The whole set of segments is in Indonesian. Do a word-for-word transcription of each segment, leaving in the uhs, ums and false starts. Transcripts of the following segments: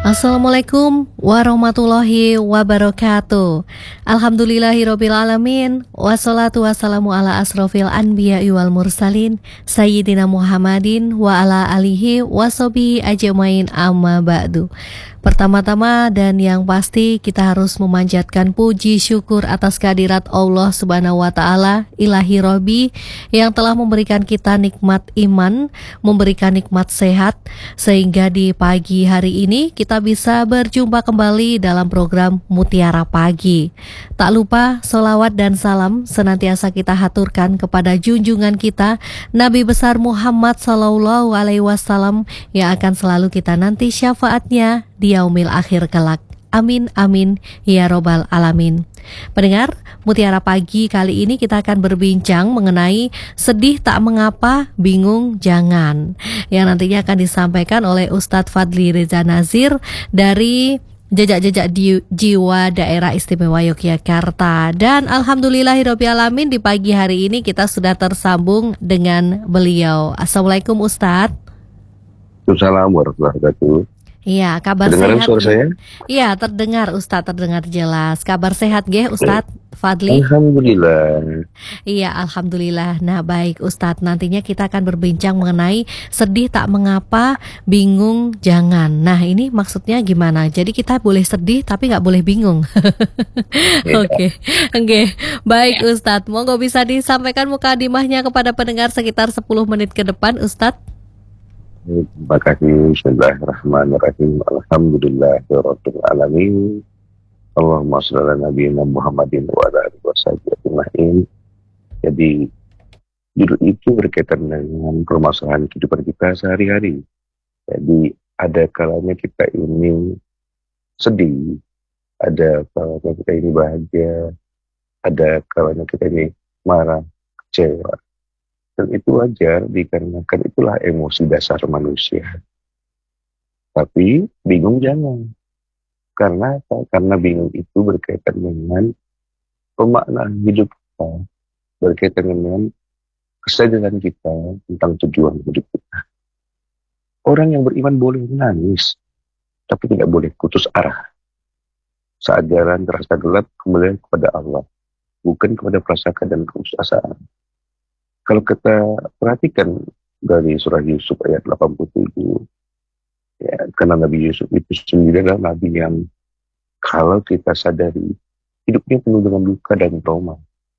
Assalamualaikum warahmatullahi wabarakatuh. Alhamdulillahirabbil alamin. Wassalatu wassalamu ala asrofil anbiya'i wal mursalin Sayyidina Muhammadin wa ala alihi washabihi ajmain amma ba'du. Pertama-tama dan yang pasti kita harus memanjatkan puji syukur atas kehadirat Allah Subhanahu wa taala, Ilahi Robbi, yang telah memberikan kita nikmat iman, memberikan nikmat sehat, sehingga di pagi hari ini kita bisa berjumpa kembali dalam program Mutiara Pagi. Tak lupa sholawat dan salam senantiasa kita haturkan kepada junjungan kita Nabi besar Muhammad sallallahu alaihi wasallam yang akan selalu kita nanti syafaatnya di yaumil akhir kelak. Amin amin ya robbal alamin. Pendengar Mutiara Pagi kali ini kita akan berbincang mengenai sedih tak mengapa, bingung jangan, yang nantinya akan disampaikan oleh Ustadz Fadli Reza Nazir dari Jejak-Jejak Di- Jiwa Daerah Istimewa Yogyakarta. Dan alhamdulillahirabbil alamin, di pagi hari ini kita sudah tersambung dengan beliau. Assalamualaikum Ustadz. Assalamualaikum warahmatullahi wabarakatuh. Iya, kabar Kedengaran sehat. suara saya? Iya, terdengar Ustadz, terdengar jelas. Kabar sehat nggih Ustadz Fadli? Alhamdulillah. Iya, alhamdulillah. Nah, baik Ustadz, nantinya kita akan berbincang mengenai sedih tak mengapa, bingung jangan. Nah, ini maksudnya gimana? Jadi kita boleh sedih tapi nggak boleh bingung. Oke, oke. Baik Ustadz, monggo bisa disampaikan mukadimahnya kepada pendengar sekitar sepuluh menit ke depan Ustadz. Terima kasih. Bismillahirrahmanirrahim. Alhamdulillahirabbil alamin. Allahumma shalli ala nabiyina Muhammadin wa ala alihi wasallam. Jadi judul itu berkaitan dengan permasalahan kehidupan kita sehari-hari. Jadi ada kalanya kita ini sedih, ada kalanya kita ini bahagia, ada kalanya kita ini marah, kecewa. Dan itu wajar dikarenakan itulah emosi dasar manusia. Tapi bingung jangan. Karena apa? Karena bingung itu berkaitan dengan pemaknaan hidup kita, berkaitan dengan kesadaran kita tentang tujuan hidup kita. Orang yang beriman boleh menangis, tapi tidak boleh putus arah. Saat jalan terasa gelap, kembali kepada Allah, bukan kepada prasangka dan keputusasaan. Kalau kita perhatikan dari surah Yusuf ayat delapan puluh tujuh, ya, karena Nabi Yusuf itu sendiri adalah Nabi yang kalau kita sadari hidupnya penuh dengan duka dan trauma.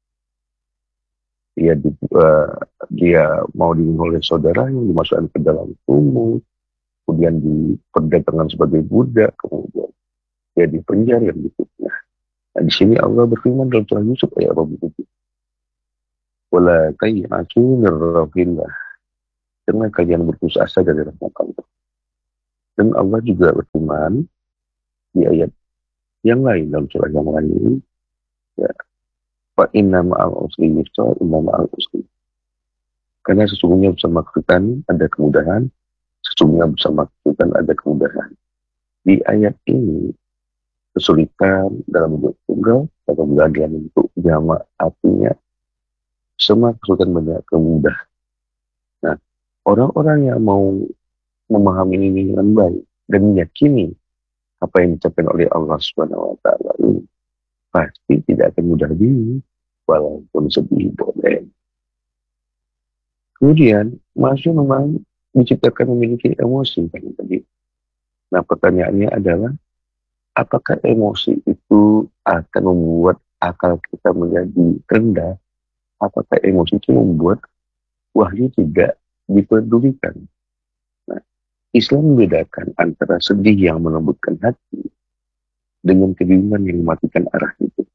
Dia, di, uh, dia mau dibunuh oleh saudara yang dimasukkan ke dalam sumur, kemudian diperdagangkan sebagai budak, kemudian dia dipenjara dan difitnah. Nah, di sini Allah berfirman dalam surah Yusuf ayat delapan puluh tujuh. Wala tayyatu nirrahillah. Jangan kalian berputus asa dari rahmat Allah. Dan Allah juga berfirman di ayat yang lain dalam surah yang lain, ya, fa inna ma'al usri yusra, inna ma'al usri. Karena sesungguhnya bersama kesulitan ada kemudahan, sesungguhnya bersama kesulitan ada kemudahan. Di ayat ini kesulitan dalam bentuk tunggal atau dalam bentuk jamak, artinya semua kesulitan banyak kemudah. Nah, orang-orang yang mau memahami ini dengan baik dan meyakini apa yang dicapai oleh Allah Subhanahu wa taala ini pasti tidak akan mudah bingung, walaupun sedih boleh. Kemudian, manusia memang diciptakan memiliki emosi kan tadi. Nah, pertanyaannya adalah apakah emosi itu akan membuat akal kita menjadi rendah? Apakah emosi itu membuat wahyu tidak dipedulikan? Nah, Islam membedakan antara sedih yang melembutkan hati dengan kebingungan yang mematikan arah hidup.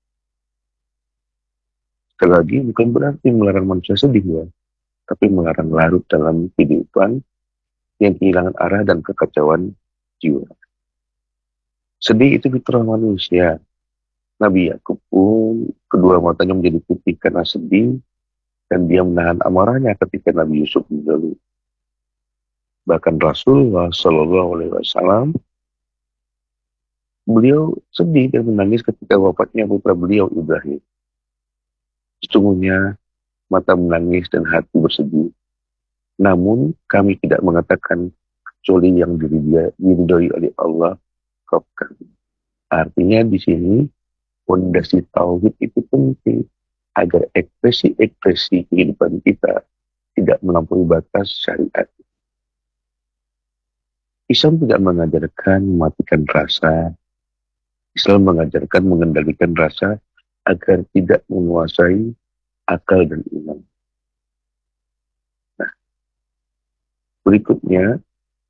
Sekali lagi, bukan berarti melarang manusia sedih ya, tapi melarang larut dalam kehidupan yang kehilangan arah dan kekacauan jiwa. Sedih itu fitrah manusia. Nabi Yakub pun kedua matanya menjadi putih karena sedih dan dia menahan amarahnya ketika Nabi Yusuf mengeluh. Bahkan Rasulullah Shallallahu Alaihi Wasallam beliau sedih dan menangis ketika wafatnya putra beliau Ibrahim. Sesungguhnya mata menangis dan hati bersedih. Namun kami tidak mengatakan kecuali yang diridhoi oleh Allah cukupkan. Artinya di sini fondasi tauhid itu penting agar ekspresi-ekspresi kehidupan kita tidak melampaui batas syariat. Islam tidak mengajarkan mematikan rasa. Islam mengajarkan mengendalikan rasa agar tidak menguasai akal dan iman. Nah, berikutnya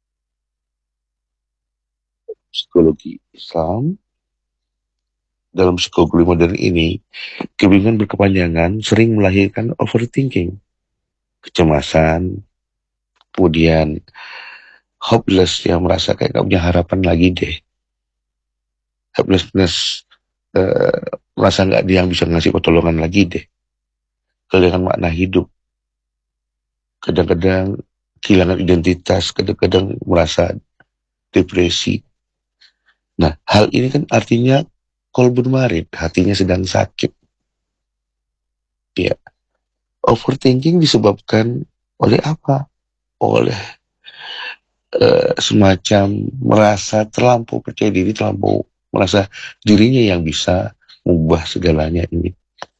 psikologi Islam. Dalam psikologi modern ini, kebingungan berkepanjangan sering melahirkan overthinking, kecemasan, kemudian hopeless, yang merasa kayak gak punya harapan lagi deh. Helplessness, uh, merasa gak ada yang bisa ngasih pertolongan lagi deh. Kehilangan makna hidup. Kadang-kadang kehilangan identitas, kadang-kadang merasa depresi. Nah, hal ini kan artinya kolbun marid, hatinya sedang sakit. Ya, overthinking disebabkan oleh apa? Oleh uh, semacam merasa terlampau percaya diri, terlampau merasa dirinya yang bisa mengubah segalanya ini.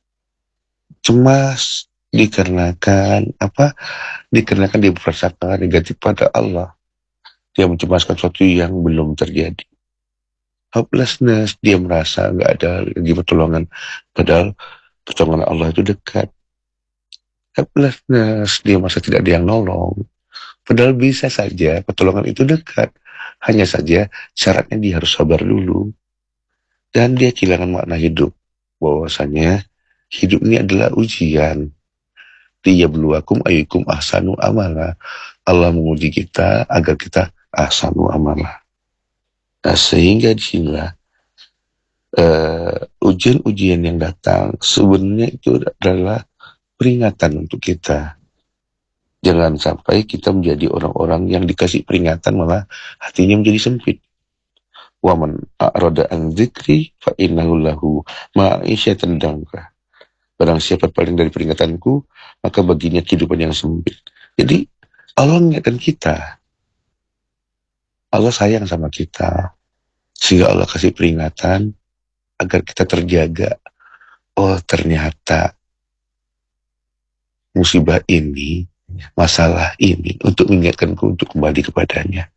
Cemas dikarenakan apa? Dikarenakan dia berprasangka negatif pada Allah. Dia mencemaskan sesuatu yang belum terjadi. Hopelessness, dia merasa nggak ada lagi pertolongan, padahal pertolongan Allah itu dekat. Helplessness, dia merasa tidak ada yang nolong, padahal bisa saja pertolongan itu dekat. Hanya saja syaratnya dia harus sabar dulu. Dan dia kehilangan makna hidup, bahwasanya hidup ini adalah ujian. Liyabluwakum ayyukum ahsanu amala. Allah menguji kita agar kita ahsanu amala. Nah, sehingga disinilah uh, ujian-ujian yang datang sebenarnya itu adalah peringatan untuk kita. Jangan sampai kita menjadi orang-orang yang dikasih peringatan malah hatinya menjadi sempit. Wa man a'rada an dzikri fa innahu lahu ma'isyatan danka. Barang siapa paling dari peringatanku, maka baginya kehidupan yang sempit. Jadi Allah mengingatkan kita. Allah sayang sama kita, sehingga Allah kasih peringatan agar kita terjaga. Oh, ternyata musibah ini, masalah ini untuk mengingatkanku untuk kembali kepadanya.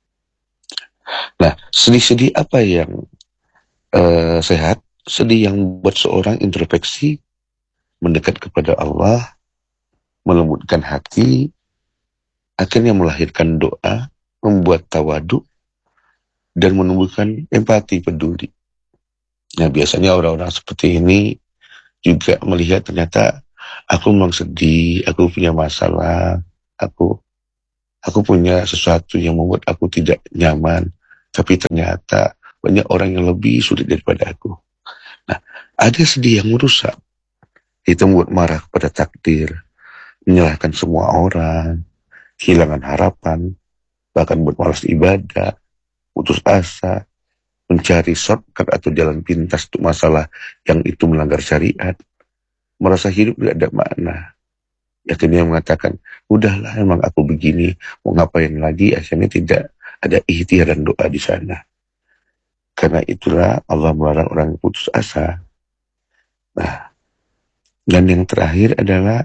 Nah, sedih-sedih apa yang uh, sehat? Sedih yang membuat seorang introspeksi, mendekat kepada Allah, melembutkan hati, akhirnya melahirkan doa, membuat tawadu, dan menumbuhkan empati peduli. Nah, biasanya orang-orang seperti ini juga melihat ternyata aku memang sedih, aku punya masalah, aku aku punya sesuatu yang membuat aku tidak nyaman, tapi ternyata banyak orang yang lebih sulit daripada aku. Nah, ada sedih yang merusak, itu membuat marah kepada takdir, menyalahkan semua orang, kehilangan harapan, bahkan buat malas ibadah, putus asa, mencari shortcut atau jalan pintas untuk masalah yang itu melanggar syariat, merasa hidup tidak ada makna. Akhirnya mengatakan, udahlah emang aku begini, mau ngapain lagi, akhirnya tidak ada ikhtiar dan doa di sana. Karena itulah Allah melarang orang putus asa. Nah, dan yang terakhir adalah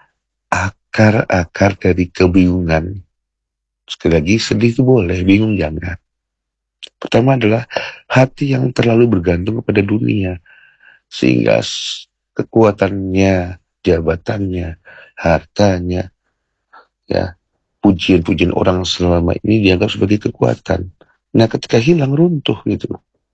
akar-akar dari kebingungan. Sekali lagi, sedih itu boleh, bingung jangan. Pertama adalah hati yang terlalu bergantung kepada dunia, sehingga kekuatannya, jabatannya, hartanya, ya, pujian-pujian orang selama ini dianggap sebagai kekuatan. Nah, ketika hilang, runtuh gitu.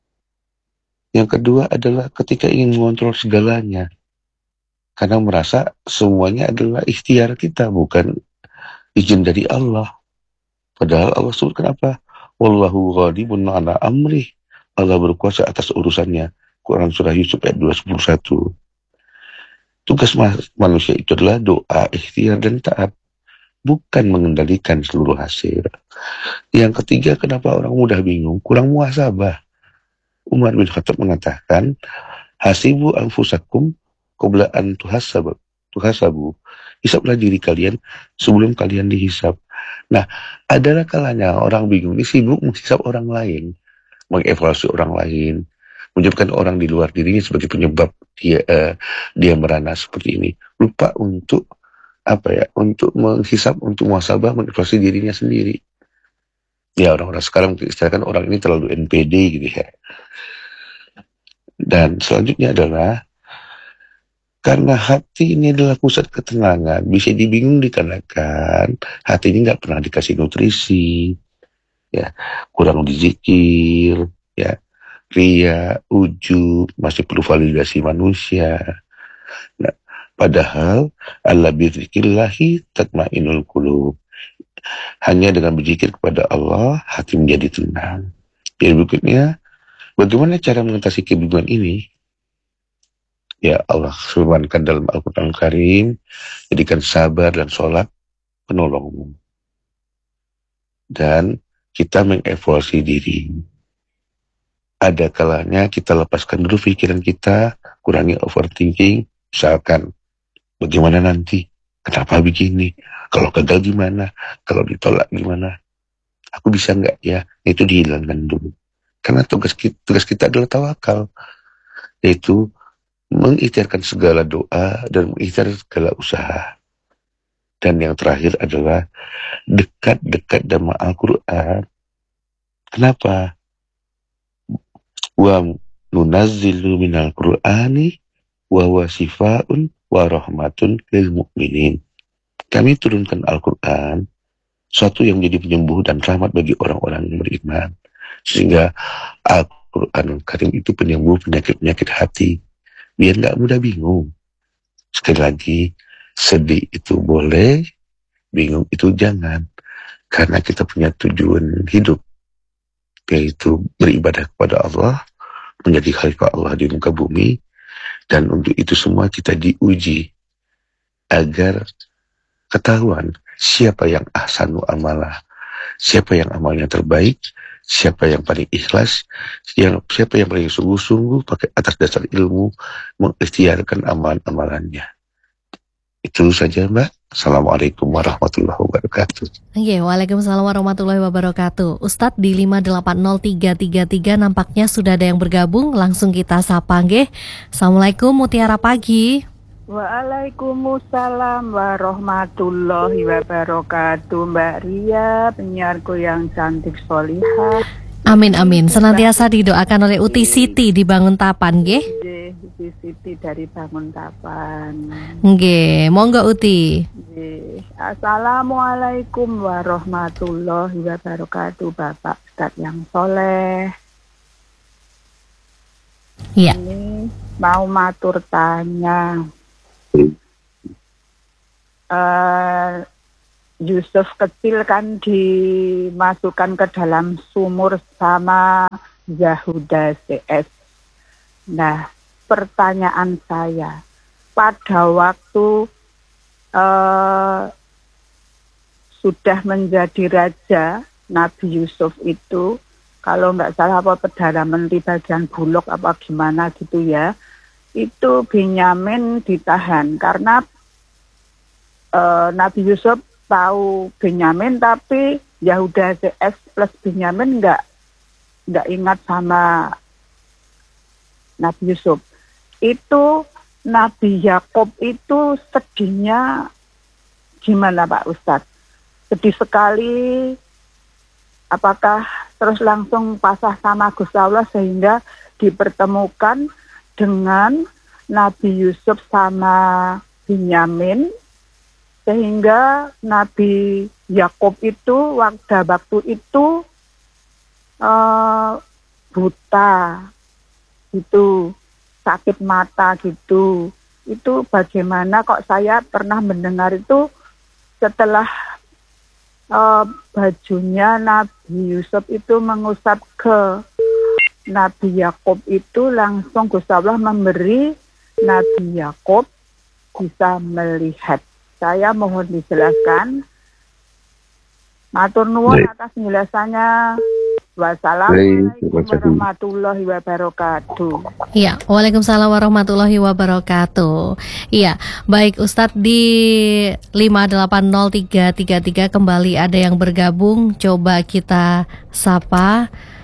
Yang kedua adalah ketika ingin mengontrol segalanya, karena merasa semuanya adalah ikhtiar kita, bukan izin dari Allah. Padahal Allah sebutkan apa? Wallahu ghalibun ala amrih. Allah berkuasa atas urusannya. Quran Surah Yusuf ayat dua ratus satu. Tugas manusia itu adalah doa, ikhtiar, dan taat, bukan mengendalikan seluruh hasil. Yang ketiga, kenapa orang mudah bingung? Kurang muhasabah. Umar bin Khattab mengatakan, hasibu anfusakum qabla an tuhasabu. Tuhasabu. Hisablah diri kalian sebelum kalian dihisab. Nah, adalah kalanya orang bingung ini sibuk menghisab orang lain. mengevaluasi orang lain, menjadikan orang di luar dirinya sebagai penyebab dia uh, dia merana seperti ini. Lupa untuk apa ya? Untuk menghisap, untuk muhasabah, mengevaluasi dirinya sendiri. Ya, orang-orang sekarang istilahkan orang ini terlalu N P D gitu ya. Dan selanjutnya adalah karena hati ini adalah pusat ketenangan, bisa dibingung dikarenakan hati ini nggak pernah dikasih nutrisi, ya, kurang dizikir, ya, ria, ujub, masih perlu validasi manusia. Nah, padahal Allah bidzikillahi tatmainul qulub. Hanya dengan berzikir kepada Allah, hati menjadi tenang. Yang berikutnya, bagaimana cara mengatasi kebingungan ini? Ya, Allah firmankan dalam Al-Quran Karim, jadikan sabar dan sholat penolongmu. Dan kita mengevaluasi diri. Ada kalanya kita lepaskan dulu pikiran kita, kurangi overthinking. Misalkan, bagaimana nanti? Kenapa begini? Kalau gagal gimana? Kalau ditolak gimana? Aku bisa nggak ya? Itu dihilangkan dulu. Karena tugas kita, tugas kita adalah tawakal. Yaitu mengikhtiarkan segala doa dan mengikhtiarkan segala usaha. Dan yang terakhir adalah dekat-dekat dengan Al-Quran. Kenapa? Wa nunazzilu minal Qur'ani wa wa sifaun wa rahmatun lil mu'minin. Kami turunkan Al-Quran, suatu yang menjadi penyembuh dan rahmat bagi orang-orang yang beriman. Sehingga Al-Quran Karim itu penyembuh penyakit-penyakit hati. Biar nggak mudah bingung. Sekali lagi, sedih itu boleh, bingung itu jangan. Karena kita punya tujuan hidup, yaitu beribadah kepada Allah, menjadi khalifah Allah di muka bumi, dan untuk itu semua kita diuji agar ketahuan siapa yang ahsanu amalah, siapa yang amalnya terbaik, siapa yang paling ikhlas, yang, siapa yang paling sungguh-sungguh pakai atas dasar ilmu mengikhtiarkan amalan-amalannya. Itu saja, Mbak. Assalamualaikum warahmatullahi wabarakatuh. Oke, waalaikumsalam warahmatullahi wabarakatuh. Ustadz di lima delapan nol tiga tiga tiga nampaknya sudah ada yang bergabung. Langsung kita sapa, nggih. Assalamualaikum, Mutiara Pagi. Waalaikumsalam warahmatullahi wabarakatuh, Mbak Ria, penyiarku yang cantik solihah. Amin amin. Senantiasa didoakan oleh Uti Siti di Banguntapan, nggih. Uti Siti dari Banguntapan. Nggih, monggo Uti. Nggih. Assalamualaikum warahmatullahi wabarakatuh, Bapak Ustadz yang soleh. Iya. Ini mau matur tanya. Uh, Yusuf kecil kan dimasukkan ke dalam sumur sama Yahuda C S. Nah, pertanyaan saya, pada waktu uh, sudah menjadi raja, Nabi Yusuf itu, kalau nggak salah apa Perdana Menteri bagian Bulog apa gimana gitu ya, itu Benyamin ditahan karena uh, Nabi Yusuf tahu Benyamin, tapi Yahuda C S plus Benyamin nggak nggak ingat sama Nabi Yusuf. Itu Nabi Yakub itu sedihnya gimana Pak Ustadz? Sedih sekali. Apakah terus langsung pasrah sama Gusti Allah sehingga dipertemukan dengan Nabi Yusuf sama Benyamin, sehingga Nabi Yakub itu waktu waktu itu uh, buta gitu, sakit mata gitu. Itu bagaimana, kok saya pernah mendengar itu setelah uh, bajunya Nabi Yusuf itu mengusap ke Nabi Yakub itu langsung Gusti Allah memberi Nabi Yakub bisa melihat. Saya mohon dijelaskan. Matur nuwun atas penjelasannya. Wassalamualaikum warahmatullahi wabarakatuh. Iya, waalaikumsalam warahmatullahi wabarakatuh. Iya, baik Ustadz di lima delapan nol tiga tiga tiga kembali ada yang bergabung. Coba kita sapa.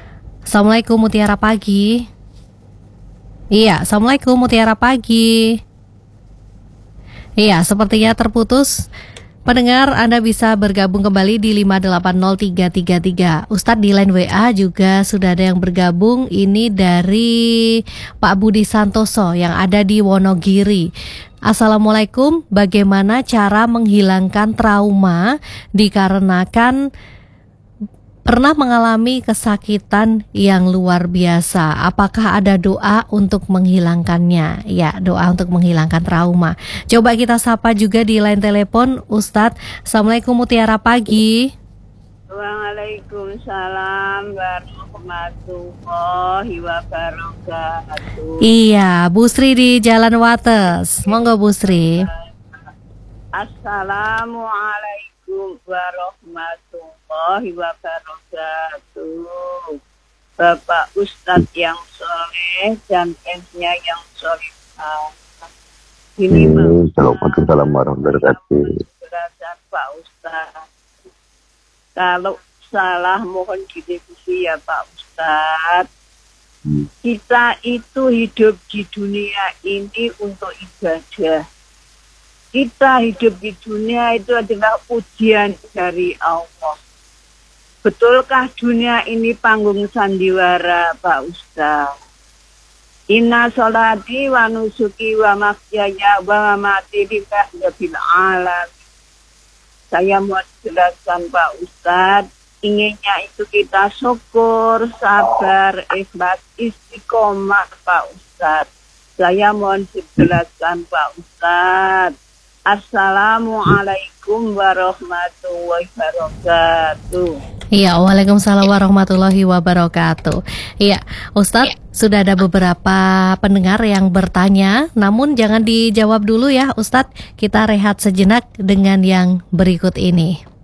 Assalamualaikum Mutiara Pagi. Iya, Assalamualaikum Mutiara Pagi. Iya, sepertinya terputus. Pendengar, Anda bisa bergabung kembali di lima delapan nol tiga tiga tiga. Ustadz di line W A juga sudah ada yang bergabung. Ini dari Pak Budi Santoso yang ada di Wonogiri. Assalamualaikum, bagaimana cara menghilangkan trauma dikarenakan pernah mengalami kesakitan yang luar biasa? Apakah ada doa untuk menghilangkannya? Ya, doa untuk menghilangkan trauma. Coba kita sapa juga di line telepon Ustadz. Assalamualaikum Mutiara Pagi. Waalaikumsalam warahmatullahi wabarakatuh. Iya, Bu Sri di Jalan Wates. Monggo Bu Sri. Assalamualaikum warahmatullahi wabarakatuh. Bapak Ustadz yang soleh dan esnya yang solehah. Ini Assalamualaikum warahmatullahi wabarakatuh. Pak Ustadz, kalau salah mohon direvisi ya Pak Ustadz. Kita itu hidup di dunia ini untuk ibadah. Kita hidup di dunia itu adalah ujian dari Allah. Betulkah dunia ini panggung sandiwara Pak Ustaz? Inna sholati wa nusuki wa mahyaya wa mamati lillahi rabbil alamin. Saya mau jelaskan Pak Ustaz, inginnya itu kita syukur, sabar, ikhlas, istiqomah Pak Ustaz. Saya mohon dijelaskan Pak Ustaz. Assalamualaikum warahmatullahi wabarakatuh. Iya, waalaikumsalam warahmatullahi wabarakatuh. Iya, Ustadz, sudah ada beberapa pendengar yang bertanya, namun jangan dijawab dulu ya Ustadz. Kita rehat sejenak dengan yang berikut ini.